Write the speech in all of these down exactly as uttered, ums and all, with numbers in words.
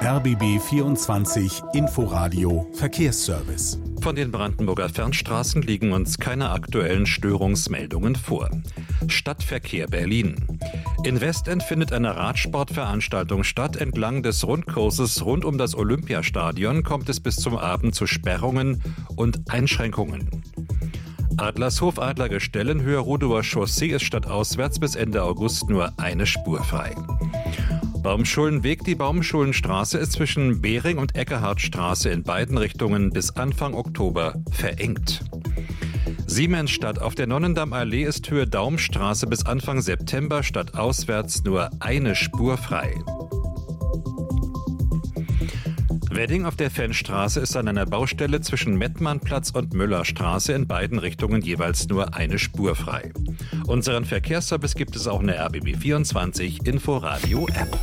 R B B vierundzwanzig Inforadio Verkehrsservice. Von den Brandenburger Fernstraßen liegen uns keine aktuellen Störungsmeldungen vor. Stadtverkehr Berlin. In Westend findet eine Radsportveranstaltung statt. Entlang des Rundkurses rund um das Olympiastadion kommt es bis zum Abend zu Sperrungen und Einschränkungen. Adlershof Adlergestell in Höhe Rudower Chaussee ist stadtauswärts bis Ende August nur eine Spur frei. Baumschulenweg, die Baumschulenstraße ist zwischen Behring und Eckehardtstraße in beiden Richtungen bis Anfang Oktober verengt. Siemensstadt auf der Nonnendammallee ist Höhe Daumstraße bis Anfang September stadtauswärts nur eine Spur frei. Wedding auf der Fennstraße ist an einer Baustelle zwischen Mettmannplatz und Müllerstraße in beiden Richtungen jeweils nur eine Spur frei. Unseren Verkehrsservice gibt es auch in der R B B vierundzwanzig Inforadio App.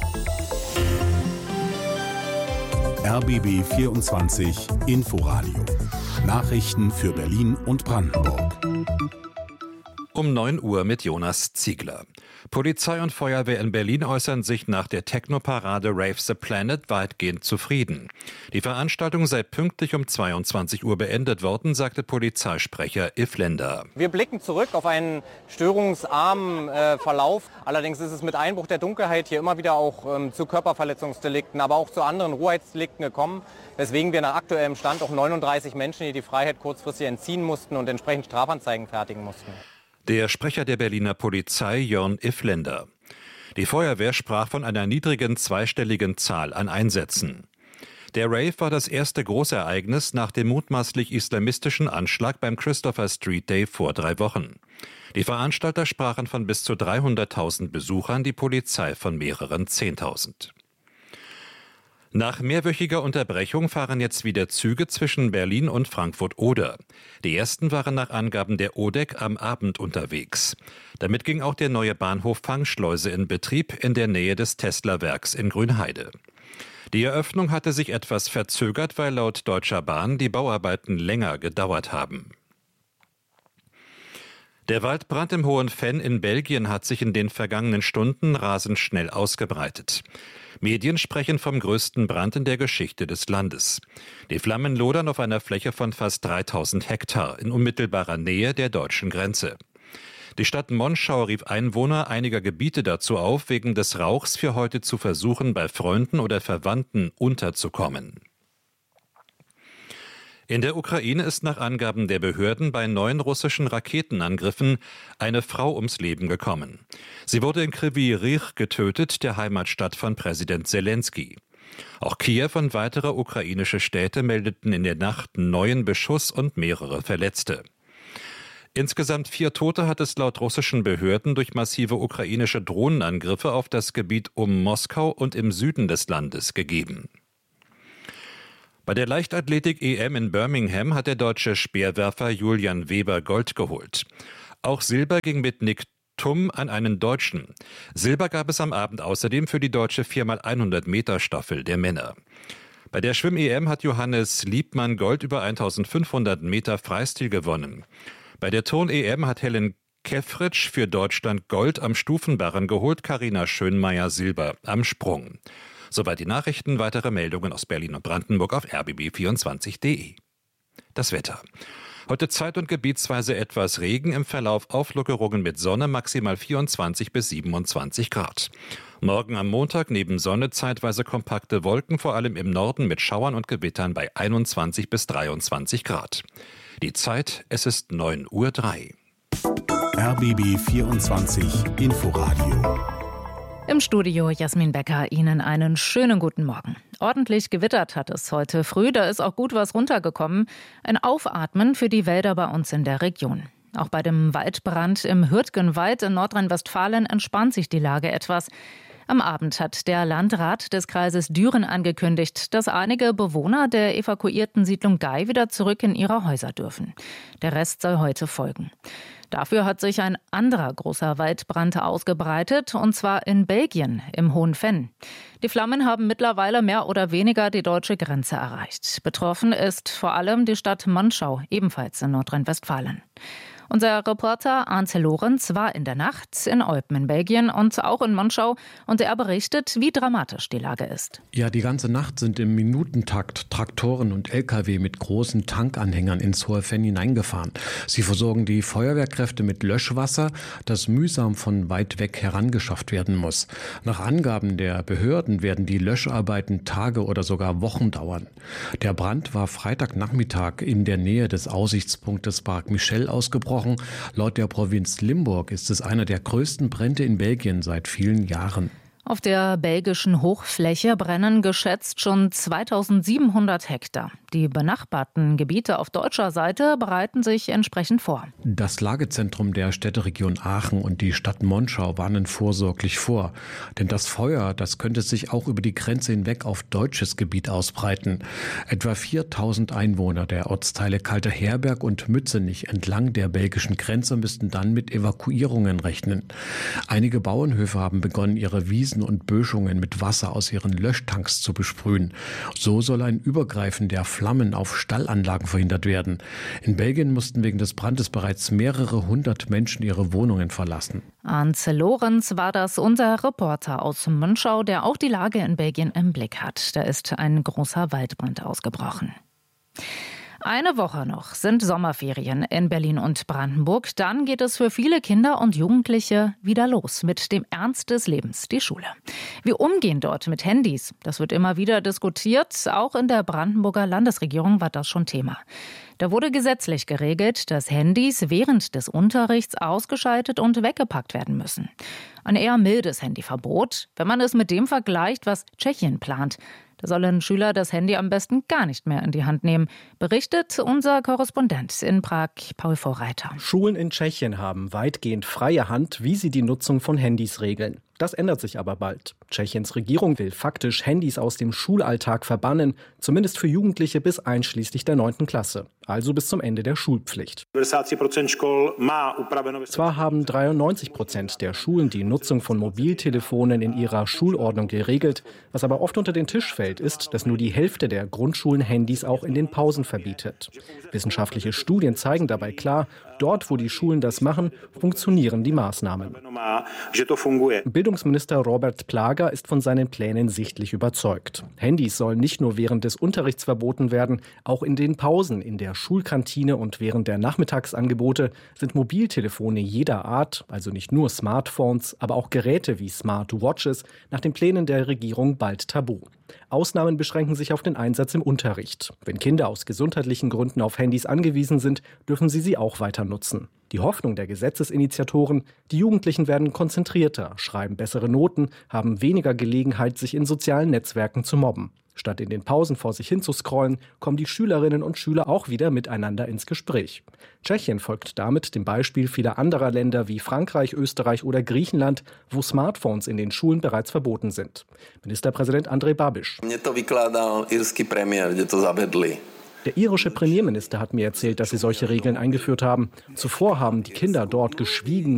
R B B vierundzwanzig Inforadio. Nachrichten für Berlin und Brandenburg. Um neun Uhr mit Jonas Ziegler. Polizei und Feuerwehr in Berlin äußern sich nach der Techno-Parade Rave the Planet weitgehend zufrieden. Die Veranstaltung sei pünktlich um zweiundzwanzig Uhr beendet worden, sagte Polizeisprecher Yves Lender. Wir blicken zurück auf einen störungsarmen äh, Verlauf. Allerdings ist es mit Einbruch der Dunkelheit hier immer wieder auch ähm, zu Körperverletzungsdelikten, aber auch zu anderen Rohheitsdelikten gekommen, weswegen wir nach aktuellem Stand auch neununddreißig Menschen, die die Freiheit kurzfristig entziehen mussten und entsprechend Strafanzeigen fertigen mussten. Der Sprecher der Berliner Polizei, Jörn Yves Lender. Die Feuerwehr sprach von einer niedrigen zweistelligen Zahl an Einsätzen. Der Rave war das erste Großereignis nach dem mutmaßlich islamistischen Anschlag beim Christopher Street Day vor drei Wochen. Die Veranstalter sprachen von bis zu dreihunderttausend Besuchern, die Polizei von mehreren Zehntausend. Nach mehrwöchiger Unterbrechung fahren jetzt wieder Züge zwischen Berlin und Frankfurt-Oder. Die ersten waren nach Angaben der O D E C am Abend unterwegs. Damit ging auch der neue Bahnhof Fangschleuse in Betrieb in der Nähe des Tesla-Werks in Grünheide. Die Eröffnung hatte sich etwas verzögert, weil laut Deutscher Bahn die Bauarbeiten länger gedauert haben. Der Waldbrand im Hohen-Venn in Belgien hat sich in den vergangenen Stunden rasend schnell ausgebreitet. Medien sprechen vom größten Brand in der Geschichte des Landes. Die Flammen lodern auf einer Fläche von fast dreitausend Hektar in unmittelbarer Nähe der deutschen Grenze. Die Stadt Monschau rief Einwohner einiger Gebiete dazu auf, wegen des Rauchs für heute zu versuchen, bei Freunden oder Verwandten unterzukommen. In der Ukraine ist nach Angaben der Behörden bei neun russischen Raketenangriffen eine Frau ums Leben gekommen. Sie wurde in Kryvyi Rih getötet, der Heimatstadt von Präsident Selenskyj. Auch Kiew und weitere ukrainische Städte meldeten in der Nacht neuen Beschuss und mehrere Verletzte. Insgesamt vier Tote hat es laut russischen Behörden durch massive ukrainische Drohnenangriffe auf das Gebiet um Moskau und im Süden des Landes gegeben. Bei der Leichtathletik-E M in Birmingham hat der deutsche Speerwerfer Julian Weber Gold geholt. Auch Silber ging mit Nick Thum an einen Deutschen. Silber gab es am Abend außerdem für die deutsche vier mal hundert Meter Staffel der Männer. Bei der Schwimm-E M hat Johannes Liebmann Gold über eintausendfünfhundert Meter Freistil gewonnen. Bei der Turn-E M hat Helen Kefritsch für Deutschland Gold am Stufenbarren geholt, Carina Schönmeier Silber am Sprung. Soweit die Nachrichten, weitere Meldungen aus Berlin und Brandenburg auf r b b vierundzwanzig punkt d e. Das Wetter. Heute zeit- und gebietsweise etwas Regen, im Verlauf Auflockerungen mit Sonne, maximal vierundzwanzig bis siebenundzwanzig Grad. Morgen am Montag neben Sonne zeitweise kompakte Wolken, vor allem im Norden mit Schauern und Gewittern bei einundzwanzig bis dreiundzwanzig Grad. Die Zeit, es ist neun Uhr drei. R B B vierundzwanzig Inforadio. Im Studio Jasmin Becker, Ihnen einen schönen guten Morgen. Ordentlich gewittert hat es heute früh, da ist auch gut was runtergekommen. Ein Aufatmen für die Wälder bei uns in der Region. Auch bei dem Waldbrand im Hürtgenwald in Nordrhein-Westfalen entspannt sich die Lage etwas. Am Abend hat der Landrat des Kreises Düren angekündigt, dass einige Bewohner der evakuierten Siedlung Gei wieder zurück in ihre Häuser dürfen. Der Rest soll heute folgen. Dafür hat sich ein anderer großer Waldbrand ausgebreitet, und zwar in Belgien, im Hohen-Venn. Die Flammen haben mittlerweile mehr oder weniger die deutsche Grenze erreicht. Betroffen ist vor allem die Stadt Monschau, ebenfalls in Nordrhein-Westfalen. Unser Reporter Arndt Lorenz war in der Nacht in Eupen in Belgien und auch in Monschau und er berichtet, wie dramatisch die Lage ist. Ja, die ganze Nacht sind im Minutentakt Traktoren und L K W mit großen Tankanhängern ins Hohe Venn hineingefahren. Sie versorgen die Feuerwehrkräfte mit Löschwasser, das mühsam von weit weg herangeschafft werden muss. Nach Angaben der Behörden werden die Löscharbeiten Tage oder sogar Wochen dauern. Der Brand war Freitagnachmittag in der Nähe des Aussichtspunktes Parc Michel ausgebrochen. Laut der Provinz Limburg ist es einer der größten Brände in Belgien seit vielen Jahren. Auf der belgischen Hochfläche brennen geschätzt schon zweitausendsiebenhundert Hektar. Die benachbarten Gebiete auf deutscher Seite bereiten sich entsprechend vor. Das Lagezentrum der Städteregion Aachen und die Stadt Monschau warnen vorsorglich vor. Denn das Feuer, das könnte sich auch über die Grenze hinweg auf deutsches Gebiet ausbreiten. Etwa viertausend Einwohner der Ortsteile Kalterherberg und Mützenich entlang der belgischen Grenze müssten dann mit Evakuierungen rechnen. Einige Bauernhöfe haben begonnen, ihre Wiesen und Böschungen mit Wasser aus ihren Löschtanks zu besprühen. So soll ein Übergreifen der Flammen auf Stallanlagen verhindert werden. In Belgien mussten wegen des Brandes bereits mehrere hundert Menschen ihre Wohnungen verlassen. Arndt Lorenz war das, unser Reporter aus Monschau, der auch die Lage in Belgien im Blick hat. Da ist ein großer Waldbrand ausgebrochen. Eine Woche noch sind Sommerferien in Berlin und Brandenburg. Dann geht es für viele Kinder und Jugendliche wieder los mit dem Ernst des Lebens, die Schule. Wir umgehen dort mit Handys. Das wird immer wieder diskutiert. Auch in der Brandenburger Landesregierung war das schon Thema. Da wurde gesetzlich geregelt, dass Handys während des Unterrichts ausgeschaltet und weggepackt werden müssen. Ein eher mildes Handyverbot, wenn man es mit dem vergleicht, was Tschechien plant. Da sollen Schüler das Handy am besten gar nicht mehr in die Hand nehmen, berichtet unser Korrespondent in Prag, Paul Vorreiter. Schulen in Tschechien haben weitgehend freie Hand, wie sie die Nutzung von Handys regeln. Das ändert sich aber bald. Tschechiens Regierung will faktisch Handys aus dem Schulalltag verbannen, zumindest für Jugendliche bis einschließlich der neunten Klasse, also bis zum Ende der Schulpflicht. Zwar haben dreiundneunzig Prozent der Schulen die Nutzung von Mobiltelefonen in ihrer Schulordnung geregelt, was aber oft unter den Tisch fällt, ist, dass nur die Hälfte der Grundschulen Handys auch in den Pausen verbietet. Wissenschaftliche Studien zeigen dabei klar, dort, wo die Schulen das machen, funktionieren die Maßnahmen. Bildungsminister Robert Plaga ist von seinen Plänen sichtlich überzeugt. Handys sollen nicht nur während des Unterrichts verboten werden, auch in den Pausen, in der Schulkantine und während der Nachmittagsangebote sind Mobiltelefone jeder Art, also nicht nur Smartphones, aber auch Geräte wie Smartwatches, nach den Plänen der Regierung bald tabu. Ausnahmen beschränken sich auf den Einsatz im Unterricht. Wenn Kinder aus gesundheitlichen Gründen auf Handys angewiesen sind, dürfen sie sie auch weiter nutzen. Die Hoffnung der Gesetzesinitiatoren, die Jugendlichen werden konzentrierter, schreiben bessere Noten, haben weniger Gelegenheit, sich in sozialen Netzwerken zu mobben. Statt in den Pausen vor sich hin zu scrollen, kommen die Schülerinnen und Schüler auch wieder miteinander ins Gespräch. Tschechien folgt damit dem Beispiel vieler anderer Länder wie Frankreich, Österreich oder Griechenland, wo Smartphones in den Schulen bereits verboten sind. Ministerpräsident Andrej Babiš. Der irische Premierminister hat mir erzählt, dass sie solche Regeln eingeführt haben. Zuvor haben die Kinder dort geschwiegen,